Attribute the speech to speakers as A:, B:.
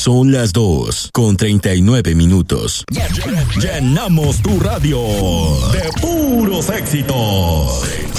A: Son las 2:39. Llenamos tu radio de puros éxitos.